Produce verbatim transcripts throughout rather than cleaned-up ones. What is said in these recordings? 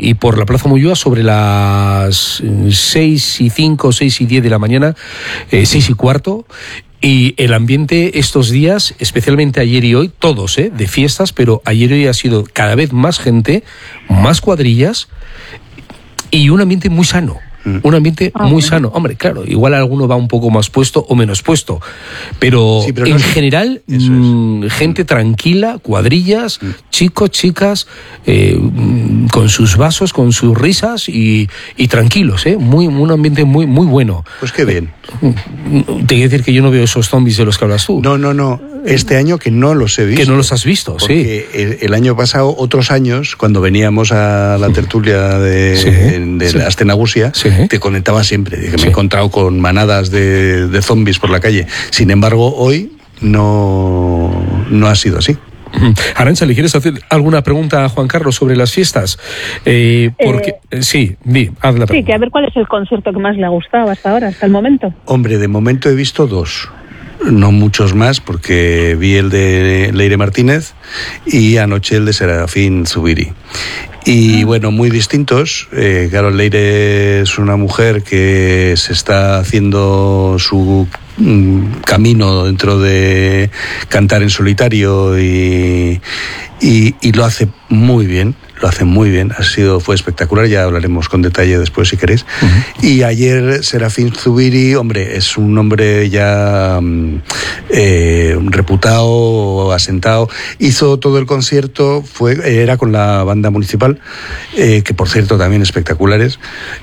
y por la Plaza Moyúa sobre las seis y cinco, seis y diez de la mañana, eh, seis y cuarto. Y el ambiente estos días, especialmente ayer y hoy, todos, ¿eh? de fiestas, pero ayer y hoy ha sido cada vez más gente, más cuadrillas y un ambiente muy sano. Un ambiente ah, muy bueno. sano. Hombre, claro, igual alguno va un poco más puesto o menos puesto, pero, sí, pero en no general, mmm, gente tranquila, cuadrillas, mm. chicos, chicas, eh, con sus vasos, con sus risas y, y tranquilos, ¿eh? Muy, un ambiente muy, muy bueno. Pues qué bien. Te quiero decir que yo no veo esos zombies de los que hablas tú. No, no, no. Este año que no los he visto. Que no los has visto, porque sí. El, el año pasado, otros años, cuando veníamos a la tertulia de, sí, de sí. la Astenagusia, sí. te conectaba siempre. Que sí. Me he encontrado con manadas de, de zombies por la calle. Sin embargo, hoy no, no ha sido así. Arantxa, ¿le quieres hacer alguna pregunta a Juan Carlos sobre las fiestas? Eh, porque eh, sí, di, haz la pregunta. Sí, que a ver cuál es el concierto que más le ha gustado hasta ahora, hasta el momento. Hombre, de momento he visto dos. No muchos más, porque vi el de Leire Martínez y anoche el de Serafín Zubiri. Y bueno, muy distintos. Eh, claro, Leire es una mujer que se está haciendo su mm, camino dentro de cantar en solitario y, y, y lo hace muy bien. Lo hace muy bien, ha sido, fue espectacular, ya hablaremos con detalle después si queréis. Uh-huh. Y ayer Serafín Zubiri, hombre, es un hombre ya eh, reputado, asentado, hizo todo el concierto, fue era con la banda municipal, eh, que por cierto también espectaculares,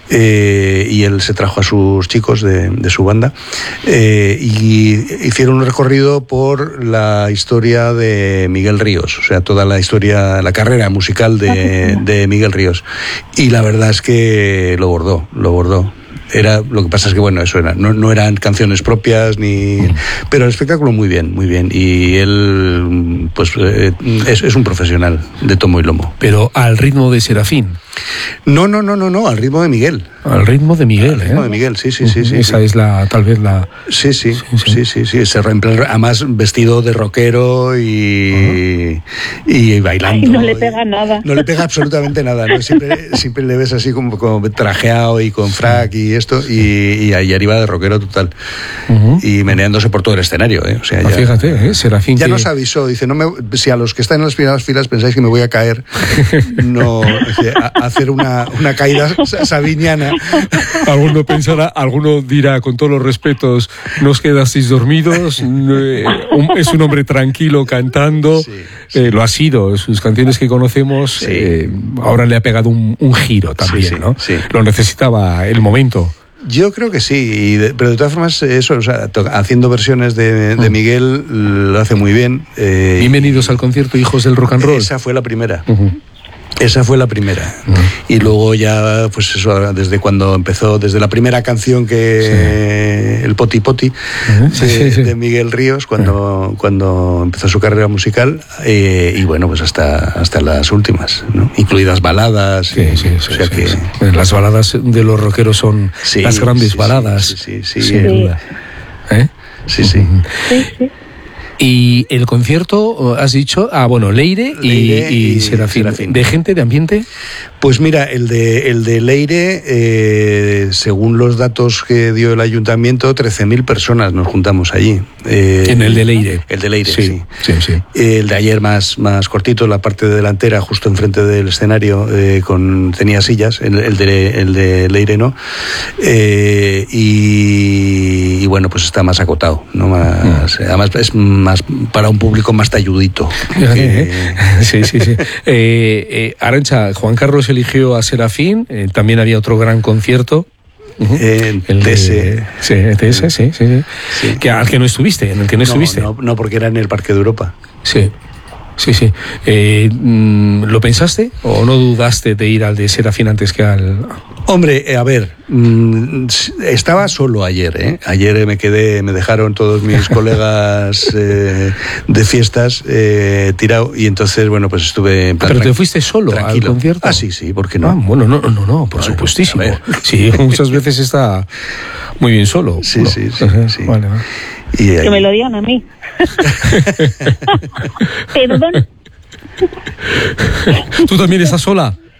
eh, y él se trajo a sus chicos de, de su banda, eh, y hicieron un recorrido por la historia de Miguel Ríos, o sea, toda la historia, la carrera musical de de Miguel Ríos, y la verdad es que lo bordó, lo bordó. Era, lo que pasa es que bueno, eso era, no, no eran canciones propias ni, mm. pero el espectáculo muy bien, muy bien, y él pues eh, es, es un profesional de tomo y lomo. Pero al ritmo de Serafín. No, no, no, no, no, al ritmo de Miguel. Al ritmo de Miguel, al ¿eh? ritmo de Miguel, sí, sí, sí, sí. Esa sí. es la, tal vez la. Sí, sí, sí, sí, sí. sí, sí. Se reemplaza, además vestido de rockero y, uh-huh. y bailando. Ay, no le pega nada. No le pega absolutamente nada, ¿no? Siempre, siempre le ves así como, como trajeado y con frac y esto, y, y ahí arriba de rockero total. Uh-huh. Y meneándose por todo el escenario, ¿eh? O sea, ah, ya, fíjate, ¿eh? Serafín. Ya que... nos avisó, dice, no me, si a los que están en las primeras filas pensáis que me voy a caer, no, dice, a, a hacer una, una caída sabiniana. Alguno pensará, alguno dirá, con todos los respetos, no os quedasteis dormidos, eh, un, es un hombre tranquilo cantando, sí, sí. Eh, lo ha sido, sus canciones que conocemos, sí. eh, ahora le ha pegado un, un giro también, sí, sí, ¿no? Sí. Lo necesitaba el momento. Yo creo que sí, de, pero de todas formas, eso, o sea, to, haciendo versiones de, de Miguel lo hace muy bien. Eh, Bienvenidos al concierto Hijos del Rock and Roll. Esa fue la primera. Uh-huh. Esa fue la primera. Uh-huh. Y luego ya, pues eso, desde cuando empezó, desde la primera canción que... Sí. El Poti Poti, uh-huh. de, sí, sí. de Miguel Ríos, cuando, uh-huh. cuando empezó su carrera musical, eh, y bueno, pues hasta, hasta las últimas, ¿no? Incluidas baladas. Sí, sí, sí, o sea sí, que... sí. Las baladas de los rockeros son sí, las grandes sí, baladas. Sí, sí, sí. Sin sí. duda. ¿Eh? Sí, sí. Uh-huh. Sí, sí. Y el concierto, has dicho, ah, bueno, Leire, Leire y, y, y Serafín. Serafín. ¿De gente, de ambiente? Pues mira, el de, el de Leire, eh, según los datos que dio el ayuntamiento, trece mil personas nos juntamos allí. Eh, ¿En el de Leire? El de Leire, sí. sí. sí, sí. El de ayer más, más cortito, la parte delantera, justo enfrente del escenario, eh, con, tenía sillas, el, el, de, el de Leire no. Eh, y, y bueno, pues está más acotado, ¿no? Más, mm. Además es más para un público más talludito. Que... Sí, sí, sí. eh, eh, Arantxa, Juan Carlos eligió a Serafín, eh, también había otro gran concierto. Uh-huh. En el T S. De, sí, T S, sí, sí, sí. sí. Que, al que no estuviste, en el que no, no estuviste. No, no, porque era en el Parque de Europa. Sí. Sí, sí. Eh, ¿Lo pensaste o no dudaste de ir al de Serafín antes que al...? Hombre, a ver, mmm, estaba solo ayer, ¿eh? Ayer me quedé, me dejaron todos mis colegas eh, de fiestas eh, tirado y entonces, bueno, pues estuve en plan... ¿Pero te fuiste solo tranquilo. Al concierto? Ah, sí, sí, ¿por qué no? Ah, bueno, no, no, no, por vale, supuestísimo. Sí, muchas veces está muy bien solo. Sí, no. sí, sí. sí. Vale, vale. Y ahí... Que me lo digan a mí. Perdón. ¿Tú también estás sola?